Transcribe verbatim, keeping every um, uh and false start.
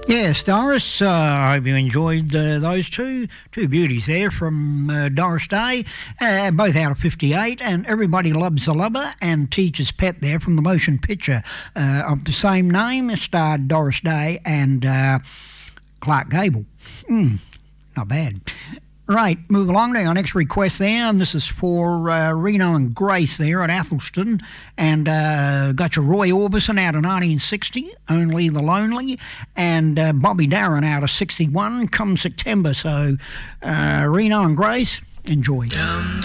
Yes, Doris, uh, I hope you enjoyed uh, those two two beauties there from uh, Doris Day, uh, both out of fifty-eight, and Everybody Loves a Lover and Teacher's Pet there from the motion picture uh, of the same name. It starred Doris Day and uh, Clark Gable. Mm, not bad. Right, move along to our next request there, and this is for uh, Reno and Grace there at Athelston, and uh, got your Roy Orbison out of nineteen sixty, Only the Lonely, and uh, Bobby Darin out of sixty-one, Come September. So, uh, Reno and Grace, enjoy.